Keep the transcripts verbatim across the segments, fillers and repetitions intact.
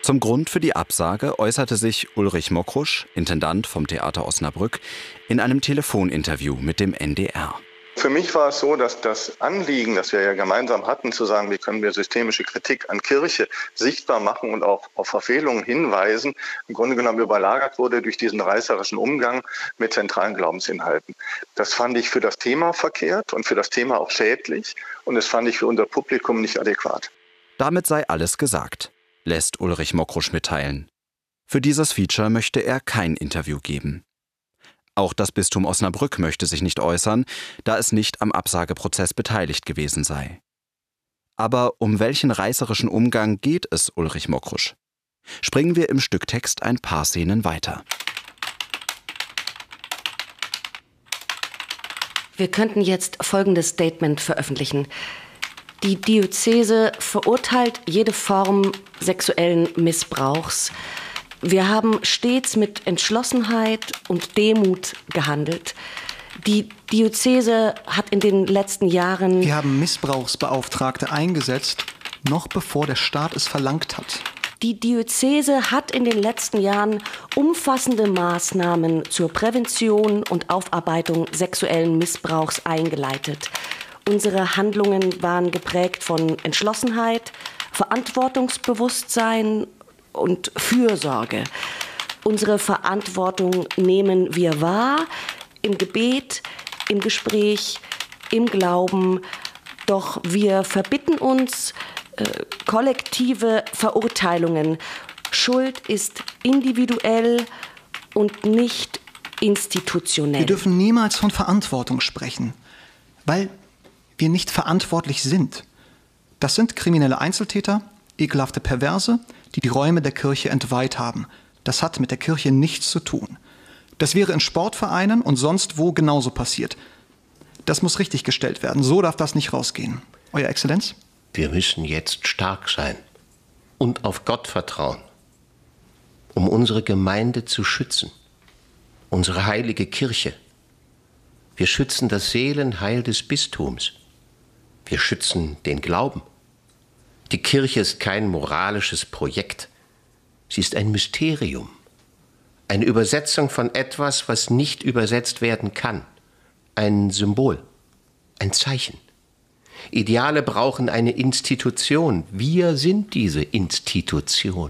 Zum Grund für die Absage äußerte sich Ulrich Mokrusch, Intendant vom Theater Osnabrück, in einem Telefoninterview mit dem N D R. Für mich war es so, dass das Anliegen, das wir ja gemeinsam hatten, zu sagen, wie können wir systemische Kritik an Kirche sichtbar machen und auch auf Verfehlungen hinweisen, im Grunde genommen überlagert wurde durch diesen reißerischen Umgang mit zentralen Glaubensinhalten. Das fand ich für das Thema verkehrt und für das Thema auch schädlich und das fand ich für unser Publikum nicht adäquat. Damit sei alles gesagt, lässt Ulrich Mokrusch mitteilen. Für dieses Feature möchte er kein Interview geben. Auch das Bistum Osnabrück möchte sich nicht äußern, da es nicht am Absageprozess beteiligt gewesen sei. Aber um welchen reißerischen Umgang geht es Ulrich Mokrusch? Springen wir im Stücktext ein paar Szenen weiter. Wir könnten jetzt folgendes Statement veröffentlichen. Die Diözese verurteilt jede Form sexuellen Missbrauchs. Wir haben stets mit Entschlossenheit und Demut gehandelt. Die Diözese hat in den letzten Jahren... Wir haben Missbrauchsbeauftragte eingesetzt, noch bevor der Staat es verlangt hat. Die Diözese hat in den letzten Jahren umfassende Maßnahmen zur Prävention und Aufarbeitung sexuellen Missbrauchs eingeleitet. Unsere Handlungen waren geprägt von Entschlossenheit, Verantwortungsbewusstsein und Fürsorge. Unsere Verantwortung nehmen wir wahr, im Gebet, im Gespräch, im Glauben. Doch wir verbitten uns äh, kollektive Verurteilungen. Schuld ist individuell und nicht institutionell. Wir dürfen niemals von Verantwortung sprechen, weil wir nicht verantwortlich sind. Das sind kriminelle Einzeltäter, ekelhafte Perverse, die die Räume der Kirche entweiht haben. Das hat mit der Kirche nichts zu tun. Das wäre in Sportvereinen und sonst wo genauso passiert. Das muss richtig gestellt werden. So darf das nicht rausgehen. Euer Exzellenz? Wir müssen jetzt stark sein und auf Gott vertrauen, um unsere Gemeinde zu schützen, unsere heilige Kirche. Wir schützen das Seelenheil des Bistums. Wir schützen den Glauben. Die Kirche ist kein moralisches Projekt. Sie ist ein Mysterium. Eine Übersetzung von etwas, was nicht übersetzt werden kann. Ein Symbol, ein Zeichen. Ideale brauchen eine Institution. Wir sind diese Institution.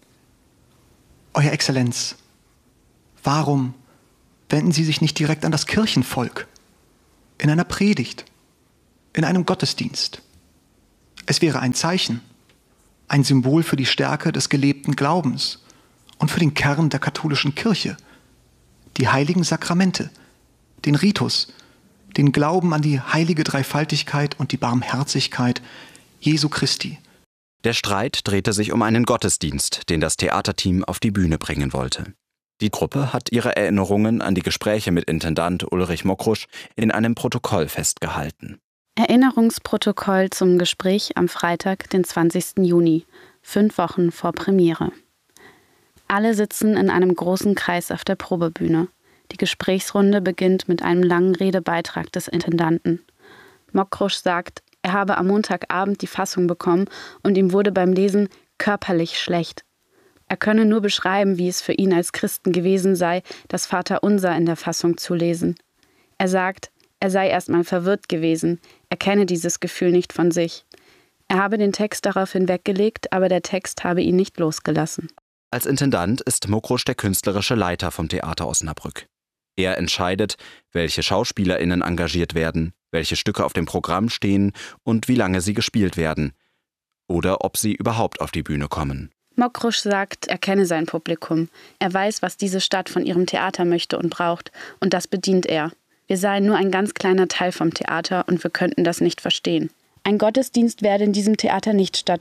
Euer Exzellenz, warum wenden Sie sich nicht direkt an das Kirchenvolk? In einer Predigt, in einem Gottesdienst. Es wäre ein Zeichen, ein Symbol für die Stärke des gelebten Glaubens und für den Kern der katholischen Kirche, die heiligen Sakramente, den Ritus, den Glauben an die heilige Dreifaltigkeit und die Barmherzigkeit Jesu Christi. Der Streit drehte sich um einen Gottesdienst, den das Theaterteam auf die Bühne bringen wollte. Die Gruppe hat ihre Erinnerungen an die Gespräche mit Intendant Ulrich Mokrusch in einem Protokoll festgehalten. Erinnerungsprotokoll zum Gespräch am Freitag, den zwanzigsten Juni, fünf Wochen vor Premiere. Alle sitzen in einem großen Kreis auf der Probebühne. Die Gesprächsrunde beginnt mit einem langen Redebeitrag des Intendanten. Mokrusch sagt, er habe am Montagabend die Fassung bekommen und ihm wurde beim Lesen körperlich schlecht. Er könne nur beschreiben, wie es für ihn als Christen gewesen sei, das Vaterunser in der Fassung zu lesen. Er sagt, er sei erstmal verwirrt gewesen, er kenne dieses Gefühl nicht von sich. Er habe den Text daraufhin weggelegt, aber der Text habe ihn nicht losgelassen. Als Intendant ist Mokrusch der künstlerische Leiter vom Theater Osnabrück. Er entscheidet, welche SchauspielerInnen engagiert werden, welche Stücke auf dem Programm stehen und wie lange sie gespielt werden. Oder ob sie überhaupt auf die Bühne kommen. Mokrusch sagt, er kenne sein Publikum. Er weiß, was diese Stadt von ihrem Theater möchte und braucht. Und das bedient er. Wir seien nur ein ganz kleiner Teil vom Theater und wir könnten das nicht verstehen. Ein Gottesdienst werde in diesem Theater nicht stattfinden.